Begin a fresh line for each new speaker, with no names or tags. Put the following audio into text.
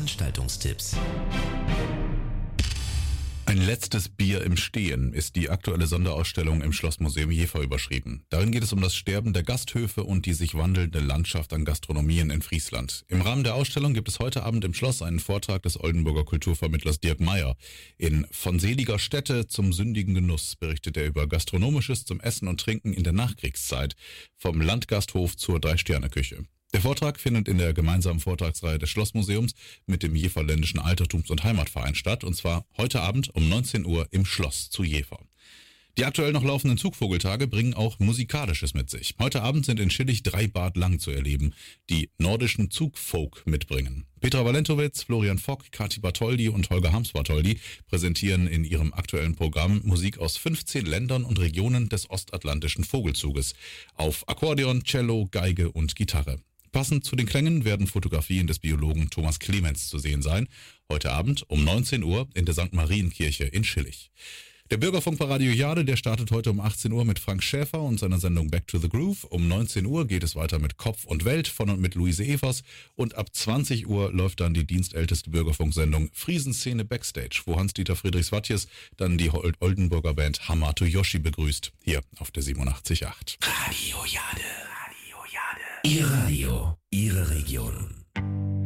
Veranstaltungstipps.
Ein letztes Bier im Stehen ist die aktuelle Sonderausstellung im Schlossmuseum Jever überschrieben. Darin geht es um das Sterben der Gasthöfe und die sich wandelnde Landschaft an Gastronomien in Friesland. Im Rahmen der Ausstellung gibt es heute Abend im Schloss einen Vortrag des Oldenburger Kulturvermittlers Dirk Meyer. In Von seliger Stätte zum sündigen Genuss berichtet er über Gastronomisches zum Essen und Trinken in der Nachkriegszeit, vom Landgasthof zur Drei-Sterne-Küche. Der Vortrag findet in der gemeinsamen Vortragsreihe des Schlossmuseums mit dem Jeverländischen Altertums- und Heimatverein statt, und zwar heute Abend um 19 Uhr im Schloss zu Jever. Die aktuell noch laufenden Zugvogeltage bringen auch Musikalisches mit sich. Heute Abend sind in Schillig 3 Bad lang zu erleben, die nordischen Zugfolk mitbringen. Petra Walentowitz, Florian Fock, Kati Bartholdy und Holger Harms-Bartholdy präsentieren in ihrem aktuellen Programm Musik aus 15 Ländern und Regionen des ostatlantischen Vogelzuges auf Akkordeon, Cello, Geige und Gitarre. Passend zu den Klängen werden Fotografien des Biologen Thomas Clemens zu sehen sein. Heute Abend um 19 Uhr in der St. Marienkirche in Schillig. Der Bürgerfunk bei Radio Jade, der startet heute um 18 Uhr mit Frank Schäfer und seiner Sendung Back to the Groove. Um 19 Uhr geht es weiter mit Kopf und Welt von und mit Luise Evers. Und ab 20 Uhr läuft dann die dienstälteste Bürgerfunksendung Friesenszene Backstage, wo Hans-Dieter Friedrichs-Wattjes dann die Oldenburger Band Hamato Yoshi begrüßt. Hier auf der 87.8.
Radio Jade. Radio Jade. Ihr Radio, Ihre Region.